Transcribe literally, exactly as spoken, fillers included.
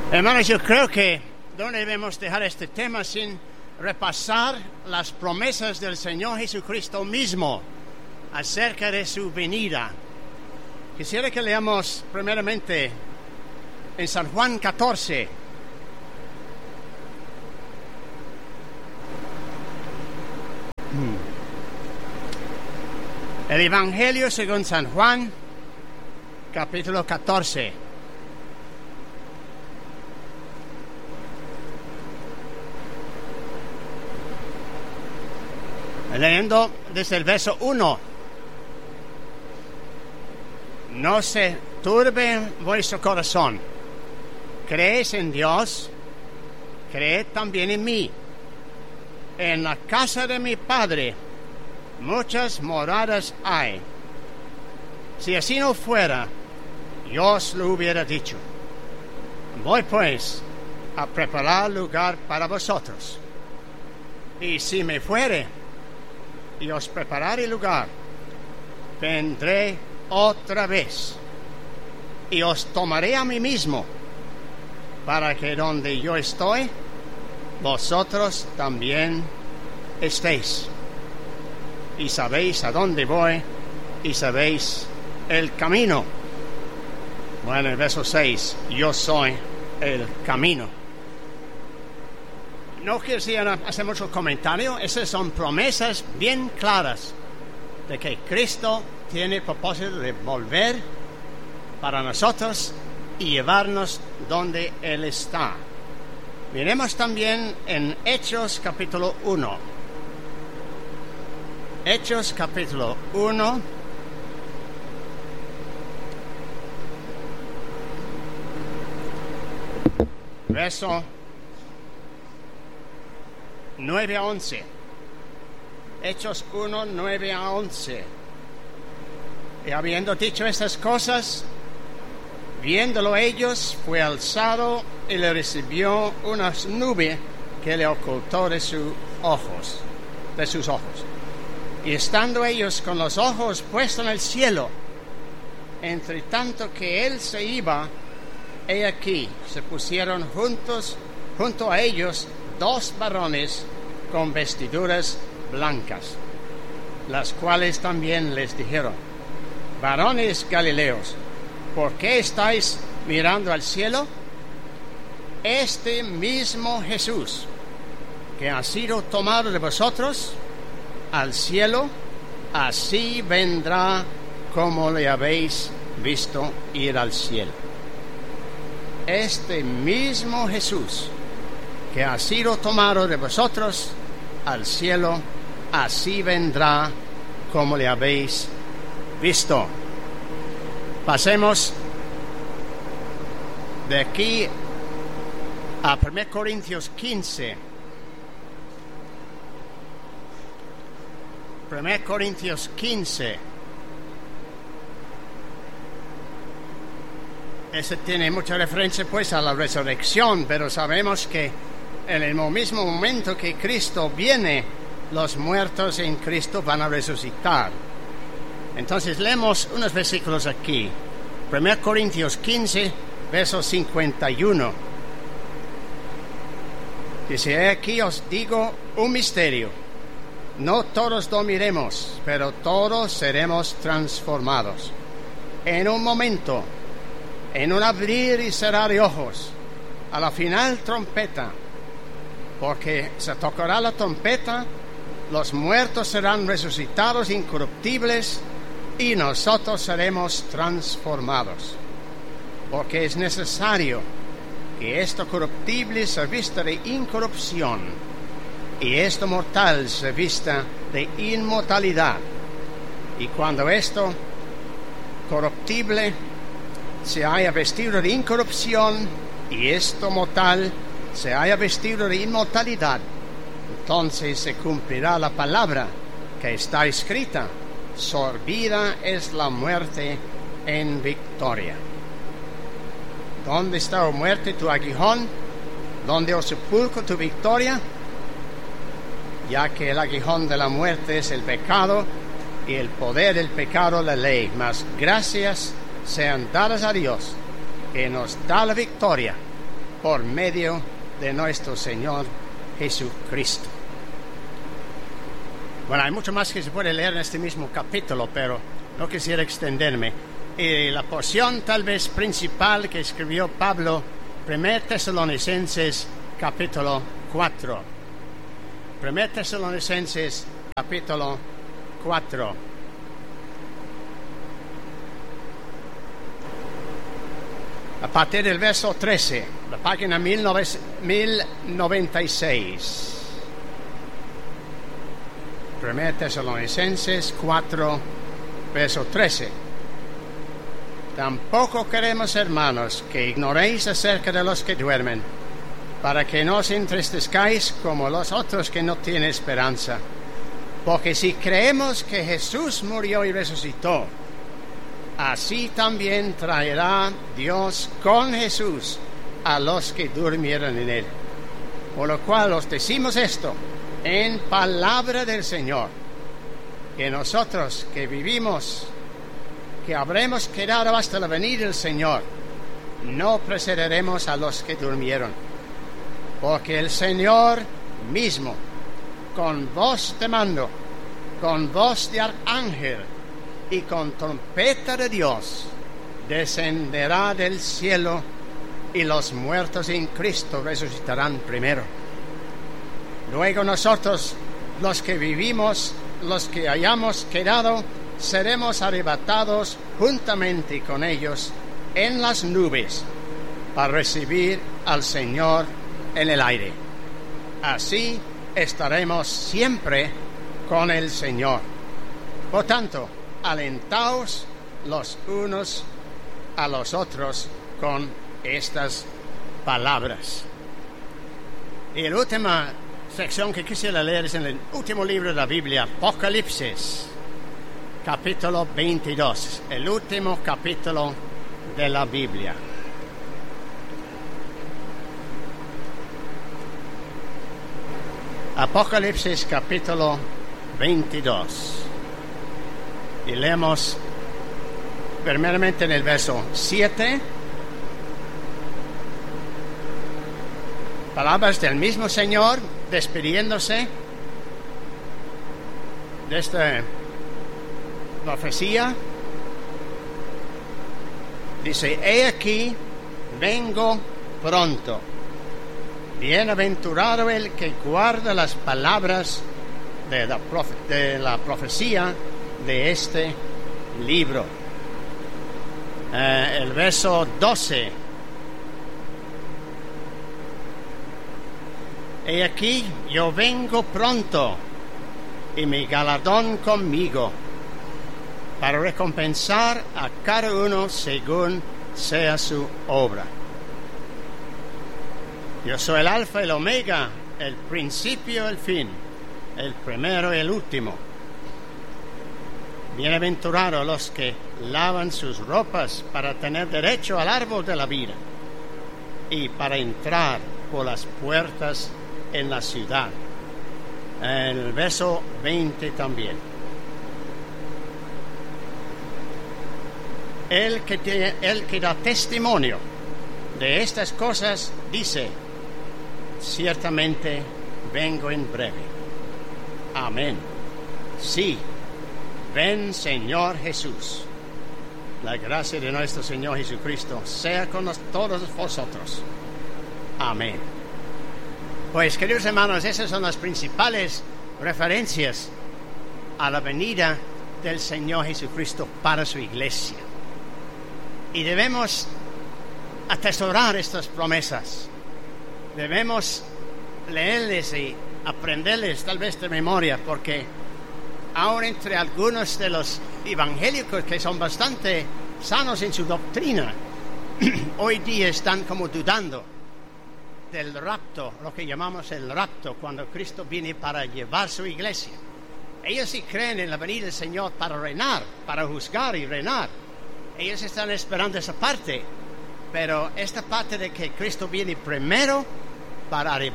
Hermanos, yo creo que no debemos dejar este tema sin repasar las promesas del Señor Jesucristo mismo acerca de su venida. Quisiera que leamos primeramente en San Juan catorce. El Evangelio según San Juan, capítulo catorce. Leyendo desde el verso uno. No se turbe vuestro corazón. Creéis en Dios, creed también en mí. En la casa de mi Padre muchas moradas hay. Si así no fuera, yo os lo hubiera dicho. Voy pues a preparar lugar para vosotros. Y si me fuere y os prepararé lugar, vendré otra vez y os tomaré a mí mismo, para que donde yo estoy, vosotros también estéis. Y sabéis a dónde voy y sabéis el camino. Bueno, el verso seis, yo soy el camino. No quisiera hacer mucho comentario. Esas son promesas bien claras de que Cristo tiene el propósito de volver para nosotros y llevarnos donde Él está. Miremos también en Hechos capítulo uno. Hechos capítulo uno. Verso nueve a once. Hechos uno, nueve a once. Y habiendo dicho estas cosas, viéndolo ellos, fue alzado y le recibió una nube que le ocultó de sus ojos, de sus ojos. Y estando ellos con los ojos puestos en el cielo, entre tanto que él se iba, he aquí se pusieron juntos, junto a ellos, dos varones con vestiduras blancas, las cuales también les dijeron: varones galileos, ¿por qué estáis mirando al cielo? Este mismo Jesús, que ha sido tomado de vosotros al cielo, así vendrá como le habéis visto ir al cielo. Este mismo Jesús, que ha sido tomado de vosotros al cielo, así vendrá como le habéis visto. Pasemos de aquí a primera Corintios quince. primera Corintios quince. Ese tiene mucha referencia pues a la resurrección, pero sabemos que en el mismo momento que Cristo viene, los muertos en Cristo van a resucitar. Entonces leemos unos versículos aquí. primera Corintios quince, verso cincuenta y uno. Dice: aquí os digo un misterio. No todos dormiremos, pero todos seremos transformados. En un momento, en un abrir y cerrar de ojos, a la final trompeta, porque se tocará la trompeta, los muertos serán resucitados incorruptibles y nosotros seremos transformados. Porque es necesario que esto corruptible se vista de incorrupción y esto mortal se vista de inmortalidad. Y cuando esto corruptible se haya vestido de incorrupción y esto mortal se haya vestido de inmortalidad, entonces se cumplirá la palabra que está escrita: sorbida es la muerte en victoria. ¿Dónde está, oh muerte, tu aguijón? ¿Dónde, oh sepulcro, tu victoria? Ya que el aguijón de la muerte es el pecado y el poder del pecado la ley. Mas gracias sean dadas a Dios, que nos da la victoria por medio de nuestro Señor Jesucristo. Bueno, hay mucho más que se puede leer en este mismo capítulo, pero no quisiera extenderme. Y la porción tal vez principal que escribió Pablo, primera Tesalonicenses capítulo cuatro. primera Tesalonicenses capítulo cuatro. A partir del verso trece, la página mil noventa y seis. primera Tesalonicenses cuatro, verso trece. Tampoco queremos, hermanos, que ignoréis acerca de los que duermen, para que no os entristezcáis como los otros que no tienen esperanza. Porque si creemos que Jesús murió y resucitó, así también traerá Dios con Jesús a los que durmieron en él. Por lo cual os decimos esto en palabra del Señor, que nosotros que vivimos, que habremos quedado hasta la venida del Señor, no precederemos a los que durmieron. Porque el Señor mismo, con voz de mando, con voz de arcángel y con trompeta de Dios, descenderá del cielo, y los muertos en Cristo resucitarán primero. Luego nosotros, los que vivimos, los que hayamos quedado, seremos arrebatados juntamente con ellos en las nubes para recibir al Señor en el aire. Así estaremos siempre con el Señor. Por tanto, alentaos los unos a los otros con estas palabras. Y la última sección que quisiera leer es en el último libro de la Biblia, Apocalipsis, capítulo veintidós, el último capítulo de la Biblia. Apocalipsis, capítulo veintidós. Y leemos primeramente en el verso siete. Palabras del mismo Señor despidiéndose de esta profecía. Dice: he aquí, vengo pronto. Bienaventurado el que guarda las palabras de la, profe- de la profecía de este libro. Eh, el verso doce. He aquí, yo vengo pronto, y mi galardón conmigo, para recompensar a cada uno según sea su obra. Yo soy el Alfa y el Omega, el principio y el fin, el primero y el último. Bienaventurados los que lavan sus ropas para tener derecho al árbol de la vida y para entrar por las puertas en la ciudad. El verso veinte también. El que, te, el que da testimonio de estas cosas dice: ciertamente vengo en breve. Amén. Sí, ven, Señor Jesús. La gracia de nuestro Señor Jesucristo sea con nos, todos vosotros. Amén. Pues, queridos hermanos, esas son las principales referencias a la venida del Señor Jesucristo para su iglesia. Y debemos atesorar estas promesas. Debemos leerles y aprenderles tal vez de memoria, porque aún entre algunos de los evangélicos que son bastante sanos en su doctrina, hoy día están como dudando del rapto, lo que llamamos el rapto, cuando Cristo viene para llevar su iglesia. Ellos sí creen en la venida del Señor para reinar, para juzgar y reinar. Ellos están esperando esa parte, pero esta parte de que Cristo viene primero para arrebatar